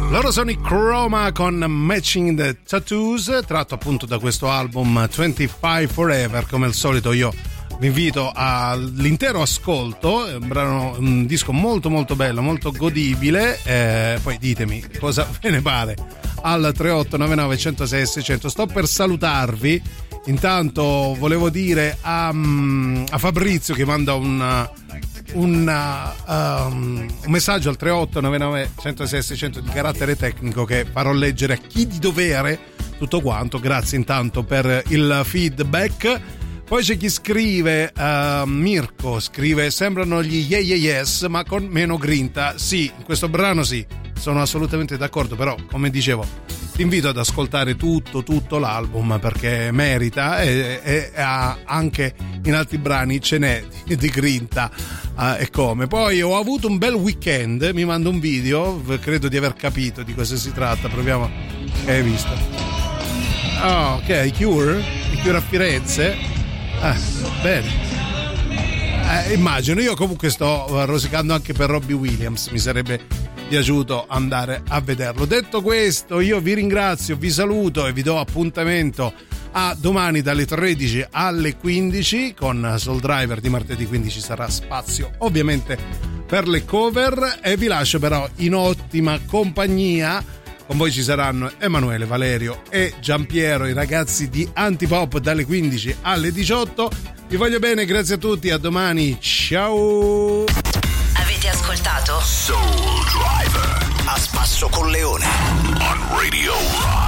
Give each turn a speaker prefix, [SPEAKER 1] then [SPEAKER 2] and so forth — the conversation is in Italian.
[SPEAKER 1] Loro sono i Chroma con Matching the Tattoos, tratto appunto da questo album 25 Forever. Come al solito io vi invito all'intero ascolto, è un disco molto molto bello, molto godibile, poi ditemi cosa ve ne pare al 3899 106 600. Sto per salutarvi, intanto volevo dire a Fabrizio che manda un messaggio al 3899 106 600 di carattere tecnico che farò leggere a chi di dovere tutto quanto. Grazie intanto per il feedback. Poi c'è chi scrive, Mirko scrive: sembrano gli Yeah Yeah Yes ma con meno grinta. Sì, in questo brano sì, sono assolutamente d'accordo, però come dicevo ti invito ad ascoltare tutto l'album perché merita, e anche in altri brani ce n'è di grinta, e come. Poi ho avuto un bel weekend, mi mando un video, credo di aver capito di cosa si tratta, proviamo. Hai visto? Oh, ok, i Cure a Firenze. Bene, immagino. Io comunque sto rosicando anche per Robbie Williams, mi sarebbe piaciuto andare a vederlo. Detto questo, io vi ringrazio, vi saluto e vi do appuntamento a domani dalle 13 alle 15 con Soul Driver. Di martedì 15 sarà spazio ovviamente per le cover, e vi lascio però in ottima compagnia. Con voi ci saranno Emanuele, Valerio e Giampiero, i ragazzi di Antipop, dalle 15 alle 18. Vi voglio bene, grazie a tutti, a domani, ciao.
[SPEAKER 2] Avete ascoltato Soul Driver a spasso con Leone on Radio Rock.